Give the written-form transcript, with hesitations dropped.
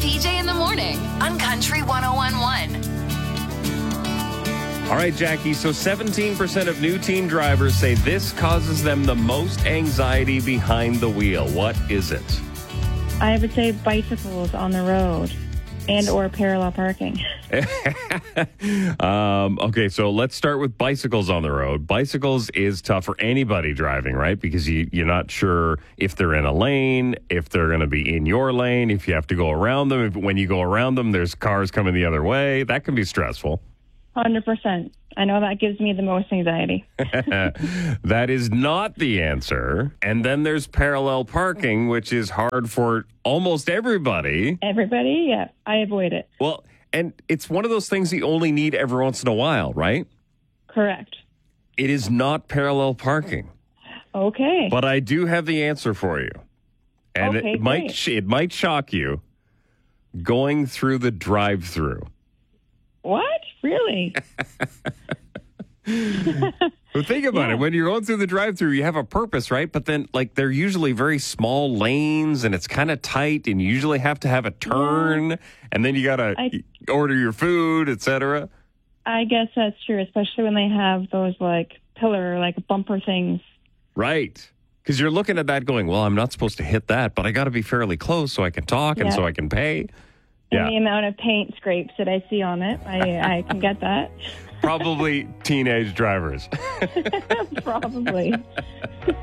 TJ in the morning on Country 101.1. All right, Jackie. So 17% of new teen drivers say this causes them the most anxiety behind the wheel. What is it? I would say bicycles on the road and or parallel parking. Okay, so let's start with bicycles on the road. Bicycles is tough for anybody driving, right? Because you're not sure if they're in a lane, if they're going to be in your lane, if you have to go around them. If, when you go around them, there's cars coming the other way. That can be stressful. 100%. I know that gives me the most anxiety. That is not the answer. And then there's parallel parking, which is hard for almost everybody. Everybody? Yeah, I avoid it. Well, and it's one of those things you only need every once in a while, right? Correct. It is not parallel parking. Okay. But I do have the answer for you. And Okay, it might shock you. Going through the drive-through. What? Really? Well, think about it. When you're going through the drive-through, you have a purpose, right? But then, they're usually very small lanes, and it's kind of tight, and you usually have to have a turn, and then you got to order your food, etc. I guess that's true, especially when they have those, pillar, bumper things. Right. Because you're looking at that going, well, I'm not supposed to hit that, but I got to be fairly close so I can talk and so I can pay. And the amount of paint scrapes that I see on it, I can get that. Probably teenage drivers. Probably.